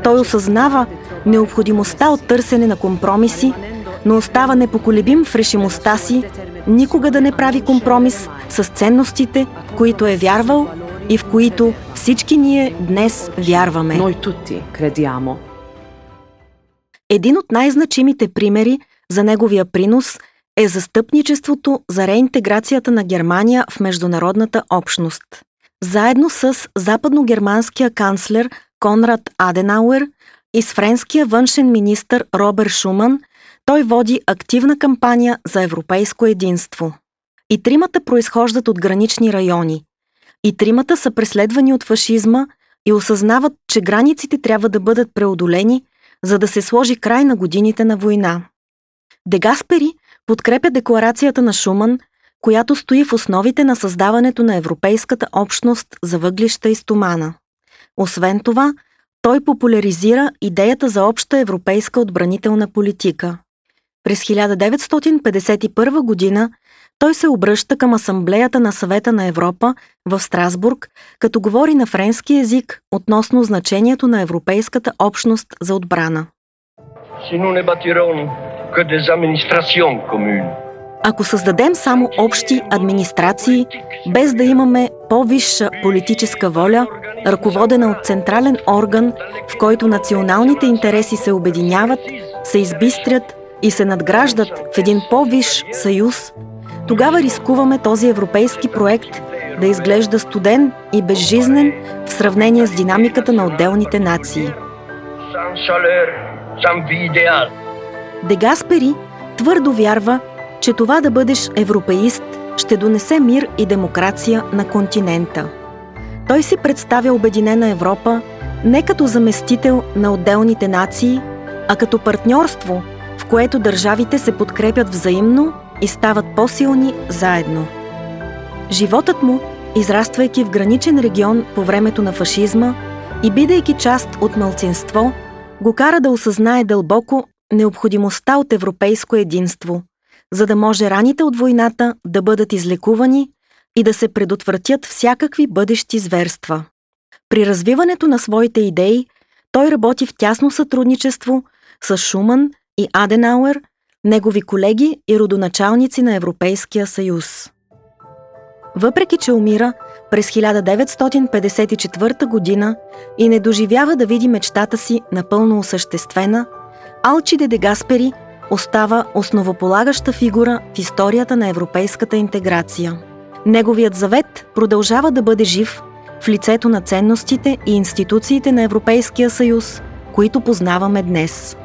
Той осъзнава необходимостта от търсене на компромиси, но остава непоколебим в решимостта си никога да не прави компромис с ценностите, в които е вярвал и в които всички ние днес вярваме. Един от най-значимите примери за неговия принос е застъпничеството за реинтеграцията на Германия в международната общност. Заедно с западногерманския канцлер Конрад Аденауер и с френския външен министър Робер Шуман, той води активна кампания за европейско единство. И тримата произхождат от гранични райони. И тримата са преследвани от фашизма и осъзнават, че границите трябва да бъдат преодолени, за да се сложи край на годините на война. Де Гаспери подкрепя декларацията на Шуман, която стои в основите на създаването на Европейската общност за въглища и стомана. Освен това, той популяризира идеята за обща европейска отбранителна политика. През 1951 година той се обръща към Асамблеята на Съвета на Европа в Страсбург, като говори на френски език относно значението на Европейската общност за отбрана. Ако създадем само общи администрации, без да имаме по-висша политическа воля, ръководена от централен орган, в който националните интереси се обединяват, се избистрят и се надграждат в един по-висш съюз, тогава рискуваме този европейски проект да изглежда студен и безжизнен в сравнение с динамиката на отделните нации. Де Гаспери твърдо вярва, че това да бъдеш европеист ще донесе мир и демокрация на континента. Той си представя обединена Европа не като заместител на отделните нации, а като партньорство, в което държавите се подкрепят взаимно и стават по-силни заедно. Животът му, израствайки в граничен регион по времето на фашизма и бидейки част от малцинство, го кара да осъзнае дълбоко необходимостта от европейско единство, за да може раните от войната да бъдат излекувани и да се предотвратят всякакви бъдещи зверства. При развиването на своите идеи той работи в тясно сътрудничество с Шуман и Аденауер, негови колеги и родоначалници на Европейския съюз. Въпреки че умира през 1954 година и не доживява да види мечтата си напълно осъществена, Алчиде де Гаспери остава основополагаща фигура в историята на европейската интеграция. Неговият завет продължава да бъде жив в лицето на ценностите и институциите на Европейския съюз, които познаваме днес.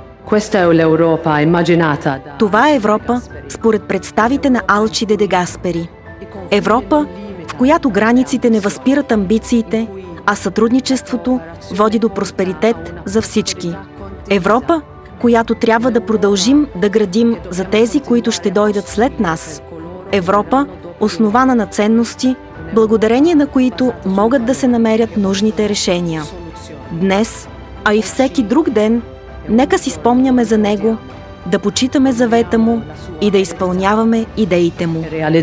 Това е Европа според представите на Алчиде де Гаспери. Европа, в която границите не възпират амбициите, а сътрудничеството води до просперитет за всички. Европа, която трябва да продължим да градим за тези, които ще дойдат след нас. Европа, основана на ценности, благодарение на които могат да се намерят нужните решения. Днес, а и всеки друг ден, нека си спомняме за него, да почитаме завета му и да изпълняваме идеите му.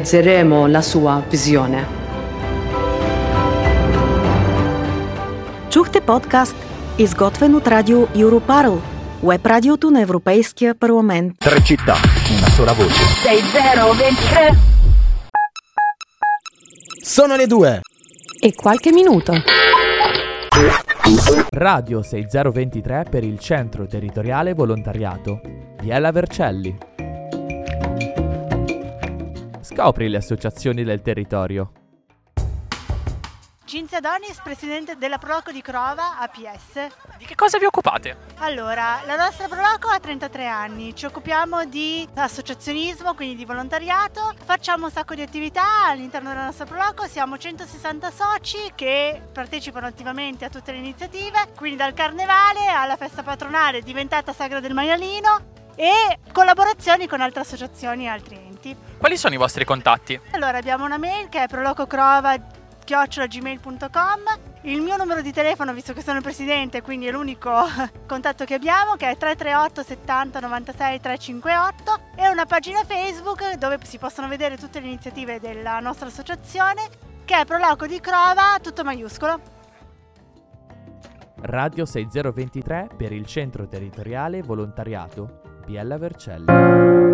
Чухте подкаст, изготвен от радио Europarl, уеб-радиото на Европейския парламент. Tre città, una sola voce. 6023. Sono le 2. E qualche minuto. Radio 6023 per il Centro Territoriale Volontariato di Ella Vercelli. Scopri le associazioni del territorio. Cinzia Donis, presidente della Proloco di Crova, APS. Di che cosa vi occupate? Allora, la nostra Proloco ha 33 anni, ci occupiamo di associazionismo, quindi di volontariato, facciamo un sacco di attività all'interno della nostra Proloco, siamo 160 soci che partecipano attivamente a tutte le iniziative, quindi dal carnevale alla festa patronale diventata Sagra del Maialino e collaborazioni con altre associazioni e altri enti. Quali sono i vostri contatti? Allora, abbiamo una mail che è prolococrova@gmail.com, il mio numero di telefono, visto che sono il presidente, quindi è l'unico contatto che abbiamo, che è 338 70 96 358, e una pagina Facebook dove si possono vedere tutte le iniziative della nostra associazione, che è Proloco di Crova, tutto maiuscolo. Radio 6023 per il Centro Territoriale Volontariato Biella Vercelli.